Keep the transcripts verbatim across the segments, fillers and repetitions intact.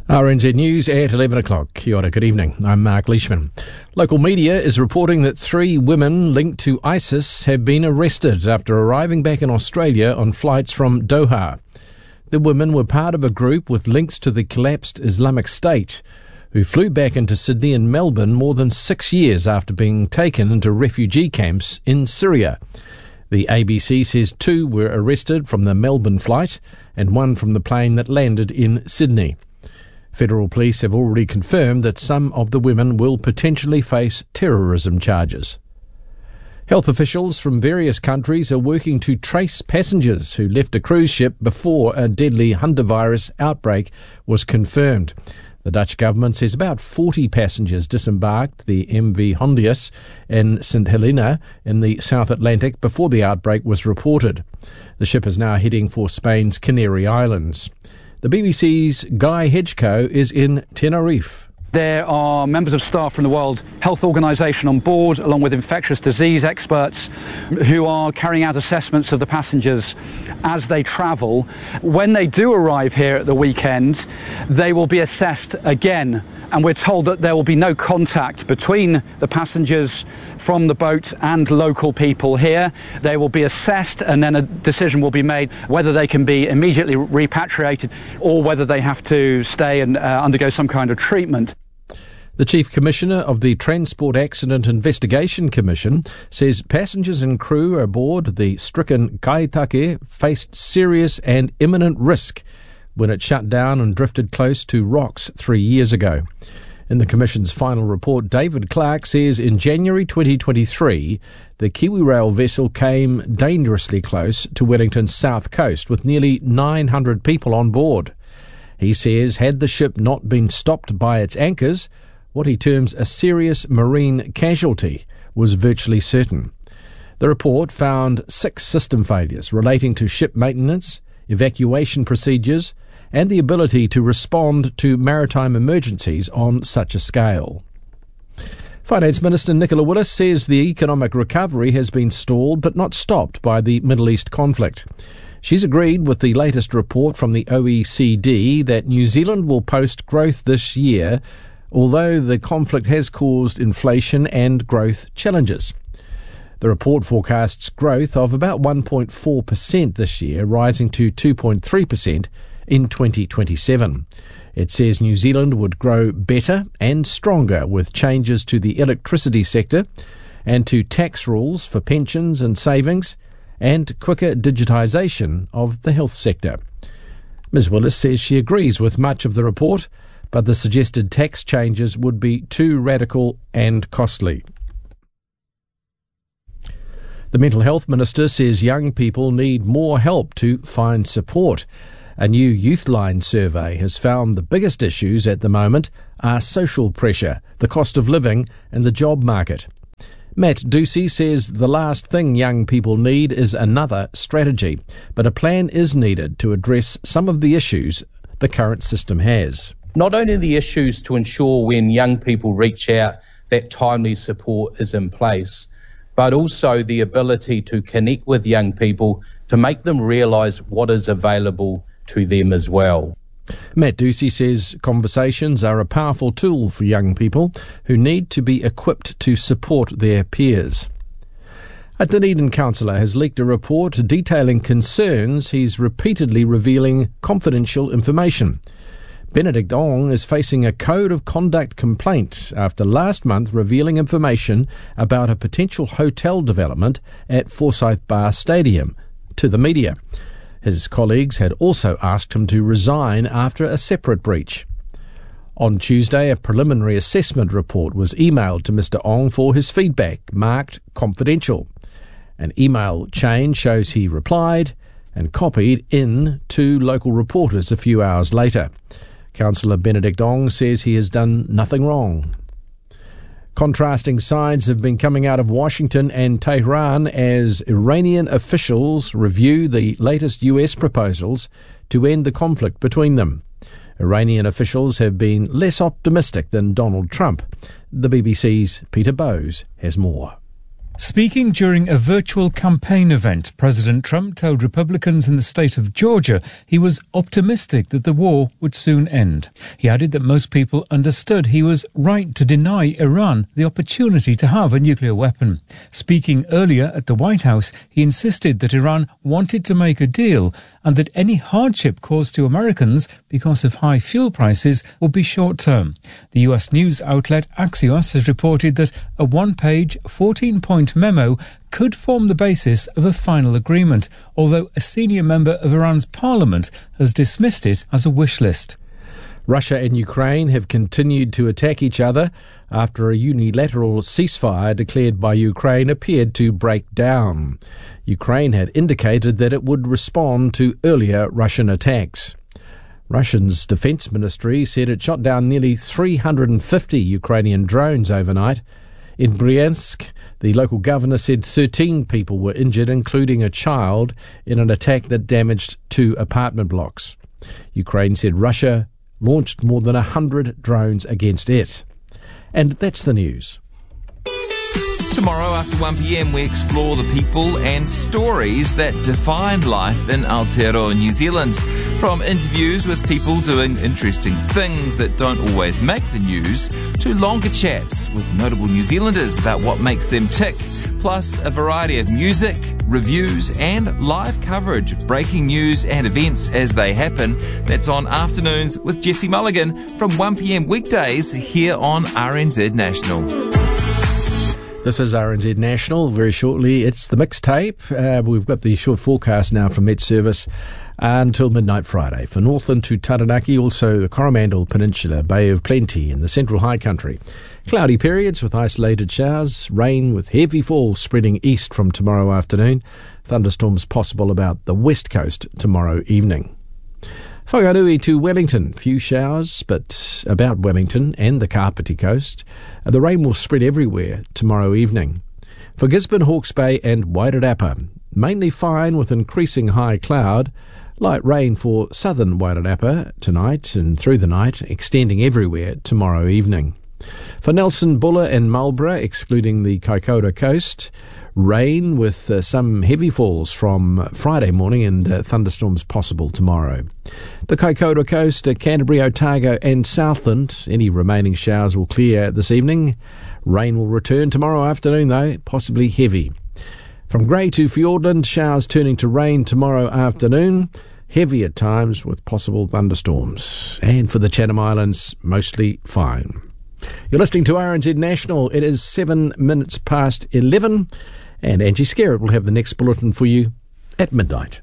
R N Z News at eleven o'clock. Kia ora, good evening. I'm Mark Leishman. Local media is reporting that three women linked to ISIS have been arrested after arriving back in Australia on flights from Doha. The women were part of a group with links to the collapsed Islamic State, who flew back into Sydney and Melbourne more than six years after being taken into refugee camps in Syria. The A B C says two were arrested from the Melbourne flight and one from the plane that landed in Sydney. Federal police have already confirmed that some of the women will potentially face terrorism charges. Health officials from various countries are working to trace passengers who left a cruise ship before a deadly hantavirus outbreak was confirmed. The Dutch government says about forty passengers disembarked the M V Hondius in Saint Helena in the South Atlantic before the outbreak was reported. The ship is now heading for Spain's Canary Islands. The B B C's Guy Hedgecoe is in Tenerife. There are members of staff from the World Health Organization on board, along with infectious disease experts who are carrying out assessments of the passengers as they travel. When they do arrive here at the weekend, they will be assessed again, and we're told that there will be no contact between the passengers from the boat and local people here. They will be assessed, and then a decision will be made whether they can be immediately repatriated or whether they have to stay and uh, undergo some kind of treatment. The Chief Commissioner of the Transport Accident Investigation Commission says passengers and crew aboard the stricken Kaitake faced serious and imminent risk when it shut down and drifted close to rocks three years ago. In the Commission's final report, David Clark says in January twenty twenty-three, the KiwiRail vessel came dangerously close to Wellington's south coast with nearly nine hundred people on board. He says had the ship not been stopped by its anchors, what he terms a serious marine casualty was virtually certain. The report found six system failures relating to ship maintenance, evacuation procedures, and the ability to respond to maritime emergencies on such a scale. Finance Minister Nicola Willis says the economic recovery has been stalled but not stopped by the Middle East conflict. She's agreed with the latest report from the O E C D that New Zealand will post growth this year, although the conflict has caused inflation and growth challenges. The report forecasts growth of about one point four percent this year, rising to two point three percent in twenty twenty-seven. It says New Zealand would grow better and stronger with changes to the electricity sector and to tax rules for pensions and savings and quicker digitisation of the health sector. Miz Willis says she agrees with much of the report, but the suggested tax changes would be too radical and costly. The Mental Health Minister says young people need more help to find support. A new Youthline survey has found the biggest issues at the moment are social pressure, the cost of living and the job market. Matt Ducey says the last thing young people need is another strategy, but a plan is needed to address some of the issues the current system has. Not only the issues to ensure when young people reach out that timely support is in place, but also the ability to connect with young people to make them realise what is available to them as well. Matt Ducey says conversations are a powerful tool for young people who need to be equipped to support their peers. A Dunedin councillor has leaked a report detailing concerns he's repeatedly revealing confidential information. Benedict Ong is facing a code of conduct complaint after last month revealing information about a potential hotel development at Forsyth Bar Stadium to the media. His colleagues had also asked him to resign after a separate breach. On Tuesday, a preliminary assessment report was emailed to Mister Ong for his feedback, marked confidential. An email chain shows he replied and copied in two local reporters a few hours later. Councillor Benedict Ong says he has done nothing wrong. Contrasting sides have been coming out of Washington and Tehran as Iranian officials review the latest U S proposals to end the conflict between them. Iranian officials have been less optimistic than Donald Trump. The B B C's Peter Bowes has more. Speaking during a virtual campaign event, President Trump told Republicans in the state of Georgia he was optimistic that the war would soon end. He added that most people understood he was right to deny Iran the opportunity to have a nuclear weapon. Speaking earlier at the White House, he insisted that Iran wanted to make a deal and that any hardship caused to Americans because of high fuel prices would be short-term. The U S news outlet Axios has reported that a one-page, fourteen-point memo could form the basis of a final agreement, although a senior member of Iran's parliament has dismissed it as a wish list. Russia and Ukraine have continued to attack each other after a unilateral ceasefire declared by Ukraine appeared to break down. Ukraine had indicated that it would respond to earlier Russian attacks. Russia's defense ministry said it shot down nearly three hundred fifty Ukrainian drones overnight. In Bryansk, the local governor said thirteen people were injured, including a child, in an attack that damaged two apartment blocks. Ukraine said Russia launched more than one hundred drones against it. And that's the news. Tomorrow after one p.m. we explore the people and stories that define life in Aotearoa, New Zealand. From interviews with people doing interesting things that don't always make the news, to longer chats with notable New Zealanders about what makes them tick, plus a variety of music, reviews and live coverage of breaking news and events as they happen. That's on Afternoons with Jesse Mulligan from one p.m. weekdays here on R N Z National. This is R N Z National. Very shortly, it's the mixtape. Uh, we've got the short forecast now from Met Service uh, until midnight Friday. For Northland to Taranaki, also the Coromandel Peninsula, Bay of Plenty in the Central High Country. Cloudy periods with isolated showers, rain with heavy falls spreading east from tomorrow afternoon. Thunderstorms possible about the west coast tomorrow evening. Whanganui to Wellington, few showers, but about Wellington and the Kapiti coast. The rain will spread everywhere tomorrow evening. For Gisborne, Hawke's Bay and Wairarapa, mainly fine with increasing high cloud. Light rain for southern Wairarapa tonight and through the night, extending everywhere tomorrow evening. For Nelson, Buller and Marlborough, excluding the Kaikoura coast, rain with uh, some heavy falls from Friday morning and uh, thunderstorms possible tomorrow. The Kaikoura coast, uh, Canterbury, Otago and Southland, any remaining showers will clear this evening. Rain will return tomorrow afternoon though, possibly heavy. From Grey to Fiordland, showers turning to rain tomorrow afternoon, heavy at times with possible thunderstorms. And for the Chatham Islands, mostly fine. You're listening to R N Z National. It is seven minutes past eleven, and Angie Skerritt will have the next bulletin for you at midnight.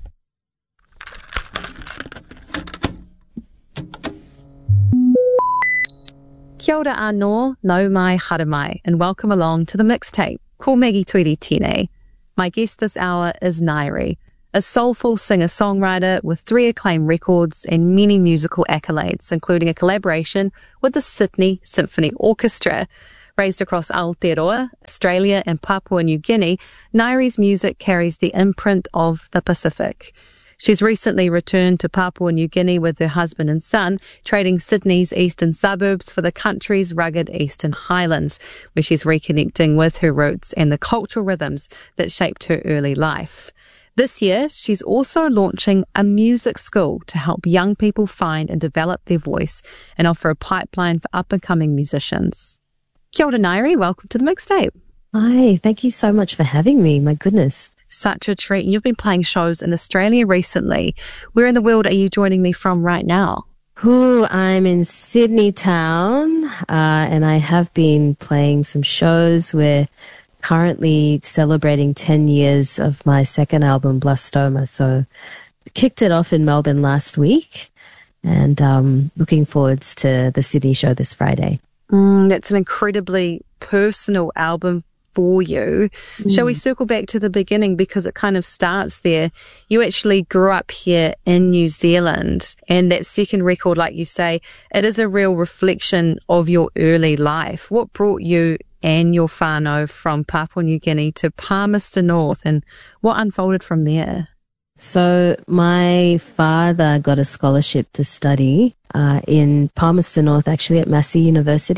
Kia ora anō, nau mai haere mai, and welcome along to the mixtape. Ko Maggie Tweedy Tine. My guest this hour is Nairi, a soulful singer-songwriter with three acclaimed records and many musical accolades, including a collaboration with the Sydney Symphony Orchestra. Raised across Aotearoa, Australia and Papua New Guinea, Nairi's music carries the imprint of the Pacific. She's recently returned to Papua New Guinea with her husband and son, trading Sydney's eastern suburbs for the country's rugged eastern highlands, where she's reconnecting with her roots and the cultural rhythms that shaped her early life. This year, she's also launching a music school to help young people find and develop their voice and offer a pipeline for up-and-coming musicians. Kia ora, Nairi. Welcome to the mixtape. Hi, thank you so much for having me. My goodness. Such a treat. You've been playing shows in Australia recently. Where in the world are you joining me from right now? Ooh, I'm in Sydney town, uh, and I have been playing some shows. We're currently celebrating ten years of my second album, Blastoma. So kicked it off in Melbourne last week, and um, looking forwards to the Sydney show this Friday. Mm, that's an incredibly personal album for you. Mm. Shall we circle back to the beginning, because it kind of starts there? You actually grew up here in New Zealand, and that second record, like you say, it is a real reflection of your early life. What brought you and your whānau from Papua New Guinea to Palmerston North, and what unfolded from there? So my father got a scholarship to study uh, in Palmerston North, actually at Massey University.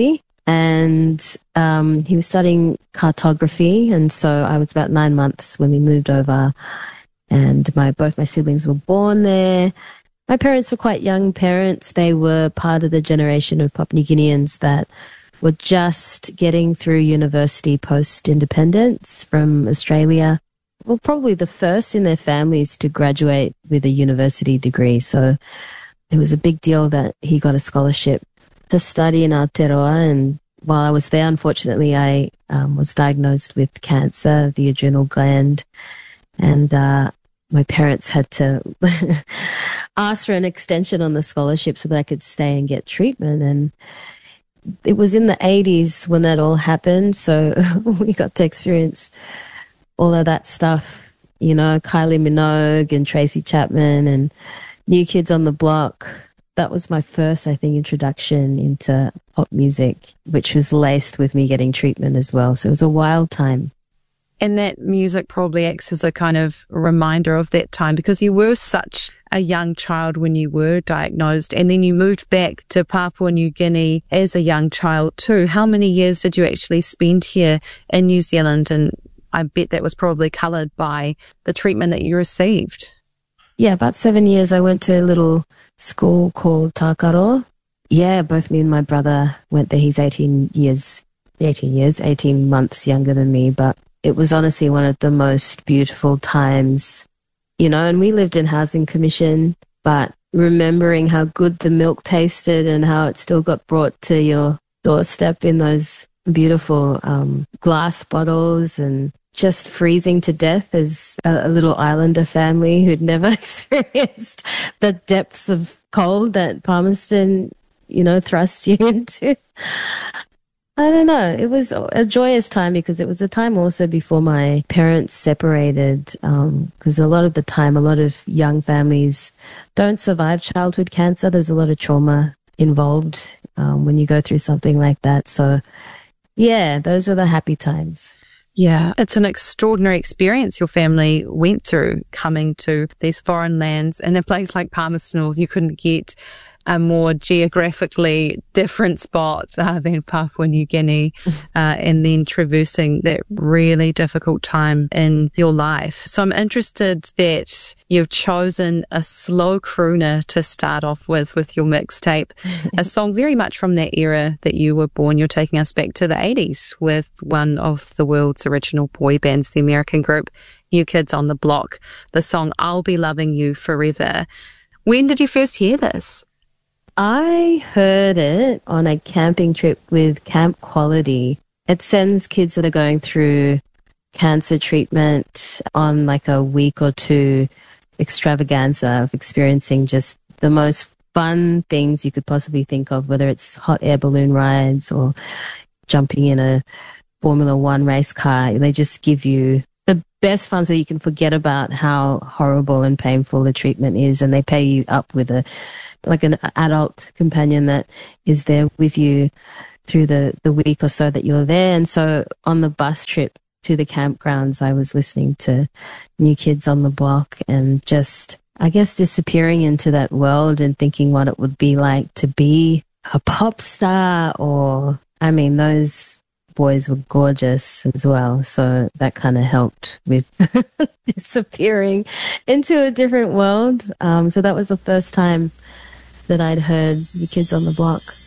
And um, he was studying cartography, and so I was about nine months when we moved over, and my both my siblings were born there. My parents were quite young parents. They were part of the generation of Papua New Guineans that were just getting through university post-independence from Australia. Well, probably the first in their families to graduate with a university degree. So it was a big deal that he got a scholarship to study in Aotearoa, and while I was there, unfortunately, I um, was diagnosed with cancer of the adrenal gland, and uh, my parents had to ask for an extension on the scholarship so that I could stay and get treatment. And it was in the eighties when that all happened, so we got to experience all of that stuff, you know, Kylie Minogue and Tracy Chapman and New Kids on the Block. That was my first, I think, introduction into pop music, which was laced with me getting treatment as well. So it was a wild time. And that music probably acts as a kind of reminder of that time, because you were such a young child when you were diagnosed, and then you moved back to Papua New Guinea as a young child too. How many years did you actually spend here in New Zealand? And I bet that was probably coloured by the treatment that you received. Yeah, about seven years. I went to a little school called Takaro. Yeah, both me and my brother went there. He's eighteen years, eighteen years, eighteen months younger than me, but it was honestly one of the most beautiful times, you know, and we lived in housing commission, but remembering how good the milk tasted and how it still got brought to your doorstep in those beautiful um, glass bottles, and just freezing to death as a, a little islander family who'd never experienced the depths of cold that Palmerston, you know, thrust you into. I don't know. It was a joyous time because it was a time also before my parents separated, because um, a lot of the time, a lot of young families don't survive childhood cancer. There's a lot of trauma involved um, when you go through something like that. So, yeah, those were the happy times. Yeah, it's an extraordinary experience your family went through coming to these foreign lands. In a place like Palmerston North, you couldn't get a more geographically different spot uh, than Papua New Guinea, uh, and then traversing that really difficult time in your life. So I'm interested that you've chosen a slow crooner to start off with, with your mixtape, a song very much from that era that you were born. You're taking us back to the eighties with one of the world's original boy bands, the American group New Kids on the Block, the song I'll Be Loving You Forever. When did you first hear this? I heard it on a camping trip with Camp Quality. It sends kids that are going through cancer treatment on like a week or two extravaganza of experiencing just the most fun things you could possibly think of, whether it's hot air balloon rides or jumping in a Formula One race car. They just give you the best fun so you can forget about how horrible and painful the treatment is, and they pay you up with a like an adult companion that is there with you through the, the week or so that you're there. And so on the bus trip to the campgrounds, I was listening to New Kids on the Block and just, I guess, disappearing into that world and thinking what it would be like to be a pop star. Or, I mean, those boys were gorgeous as well. So that kind of helped with disappearing into a different world. Um, so that was the first time that I'd heard New Kids on the Block.